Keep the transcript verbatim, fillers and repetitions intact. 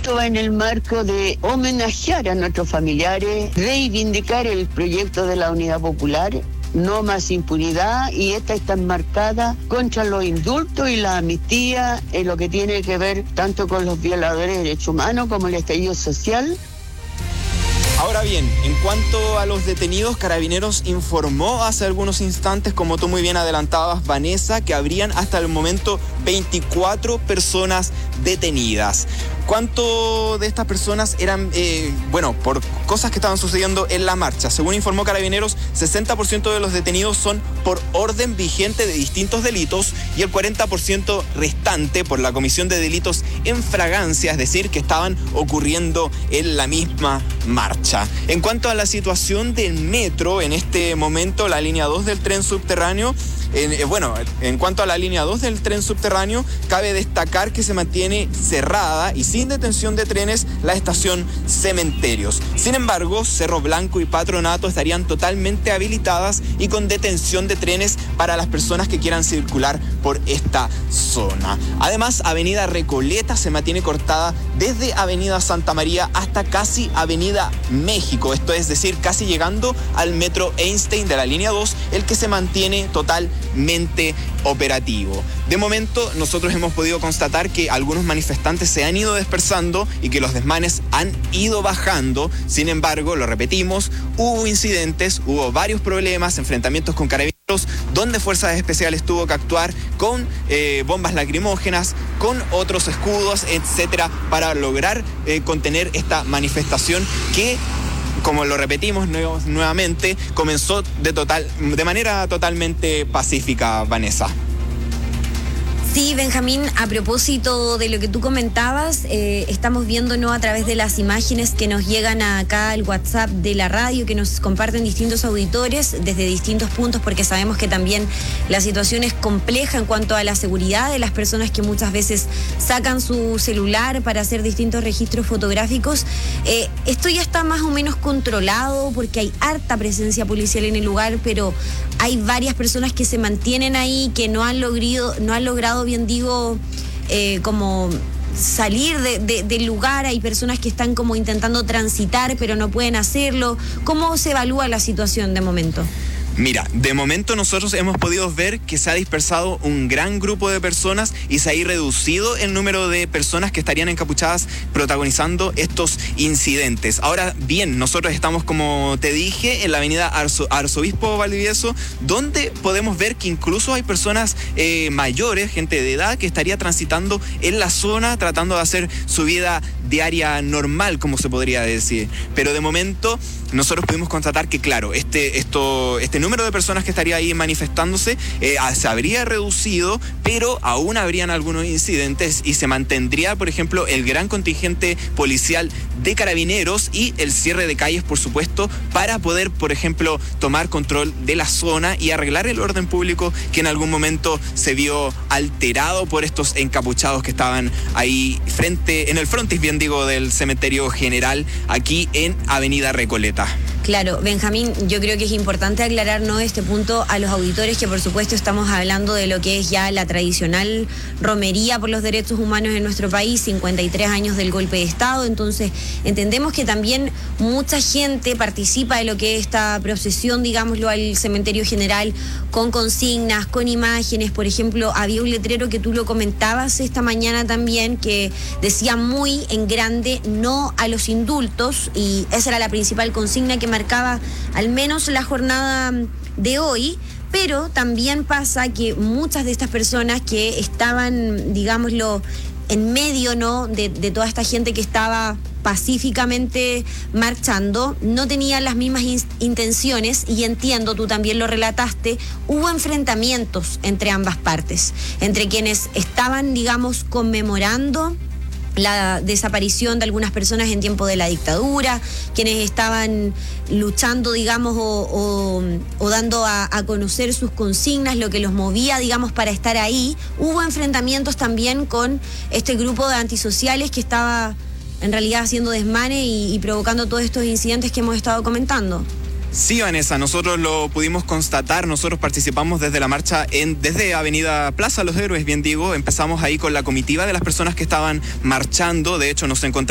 esto va en el marco de homenajear a nuestros familiares, reivindicar el proyecto de la Unidad Popular, no más impunidad, y esta está enmarcada contra los indultos y la amnistía en lo que tiene que ver tanto con los violadores de derechos humanos como el estallido social. Ahora bien, en cuanto a los detenidos, Carabineros informó hace algunos instantes, como tú muy bien adelantabas, Vanessa, que habrían hasta el momento veinticuatro personas detenidas. ¿Cuánto de estas personas eran, eh, bueno, por cosas que estaban sucediendo en la marcha? Según informó Carabineros, sesenta por ciento de los detenidos son por orden vigente de distintos delitos y el cuarenta por ciento restante por la comisión de delitos en fragancia, es decir, que estaban ocurriendo en la misma marcha. En cuanto a la situación del metro, en este momento la línea dos del tren subterráneo, eh, bueno, en cuanto a la línea dos del tren subterráneo, cabe destacar que se mantiene cerrada y sin detención de trenes la estación Cementerios. Sin embargo, Cerro Blanco y Patronato estarían totalmente habilitadas y con detención de trenes para las personas que quieran circular por esta zona. Además, Avenida Recoleta se mantiene cortada desde Avenida Santa María hasta casi Avenida México, esto es decir, casi llegando al metro Einstein de la línea dos, el que se mantiene totalmente operativo. De momento, nosotros hemos podido constatar que algunos manifestantes se han ido dispersando y que los desmanes han ido bajando. Sin embargo, lo repetimos, hubo incidentes, hubo varios problemas, enfrentamientos con Carabineros, donde Fuerzas Especiales tuvo que actuar con eh, bombas lacrimógenas, con otros escudos, etcétera, para lograr eh, contener esta manifestación que, como lo repetimos nuevamente, comenzó de, total, de manera totalmente pacífica, Vanessa. Sí, Benjamín, a propósito de lo que tú comentabas, eh, estamos viendo, ¿no?, a través de las imágenes que nos llegan acá al WhatsApp de la radio, que nos comparten distintos auditores desde distintos puntos, porque sabemos que también la situación es compleja en cuanto a la seguridad de las personas que muchas veces sacan su celular para hacer distintos registros fotográficos. Eh, esto ya está más o menos controlado porque hay harta presencia policial en el lugar, pero hay varias personas que se mantienen ahí, que no han logrado, no han logrado bien digo, eh, como salir de, de, del lugar. Hay personas que están como intentando transitar, pero no pueden hacerlo. ¿Cómo se evalúa la situación de momento? Mira, de momento nosotros hemos podido ver que se ha dispersado un gran grupo de personas y se ha reducido el número de personas que estarían encapuchadas protagonizando estos incidentes. Ahora bien, nosotros estamos, como te dije, en la avenida Arzo, Arzobispo Valdivieso, donde podemos ver que incluso hay personas eh, mayores, gente de edad, que estaría transitando en la zona tratando de hacer su vida diaria normal, como se podría decir. Pero de momento nosotros pudimos constatar que, claro, este, esto, este número de personas que estaría ahí manifestándose eh, se habría reducido, pero aún habrían algunos incidentes y se mantendría, por ejemplo, el gran contingente policial de Carabineros y el cierre de calles, por supuesto, para poder, por ejemplo, tomar control de la zona y arreglar el orden público que en algún momento se vio alterado por estos encapuchados que estaban ahí frente, en el frontis, bien digo, del Cementerio General, aquí en Avenida Recoleta. Claro, Benjamín, yo creo que es importante aclarar, ¿no?, este punto a los auditores, que por supuesto estamos hablando de lo que es ya la tradicional romería por los derechos humanos en nuestro país, cincuenta y tres años del golpe de Estado. Entonces entendemos que también mucha gente participa de lo que es esta procesión, digámoslo, al Cementerio General, con consignas, con imágenes. Por ejemplo, había un letrero que tú lo comentabas esta mañana también, que decía muy en grande: no a los indultos, y esa era la principal consigna que marcaba al menos la jornada de hoy. Pero también pasa que muchas de estas personas que estaban, digámoslo, en medio, ¿no?, de, de toda esta gente que estaba pacíficamente marchando, no tenían las mismas in- intenciones, y entiendo, tú también lo relataste, hubo enfrentamientos entre ambas partes, entre quienes estaban, digamos, conmemorando la desaparición de algunas personas en tiempo de la dictadura, quienes estaban luchando, digamos, o, o, o dando a, a conocer sus consignas, lo que los movía, digamos, para estar ahí. Hubo enfrentamientos también con este grupo de antisociales que estaba en realidad haciendo desmane y, y provocando todos estos incidentes que hemos estado comentando. Sí, Vanessa, nosotros lo pudimos constatar. Nosotros participamos desde la marcha en, desde Avenida Plaza Los Héroes, bien digo. Empezamos ahí con la comitiva de las personas que estaban marchando. De hecho, nos encontramos